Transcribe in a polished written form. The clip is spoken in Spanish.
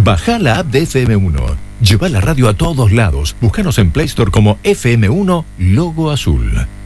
Baja la app de FM1. Lleva la radio a todos lados. Búscanos en Play Store como FM1 Logo Azul.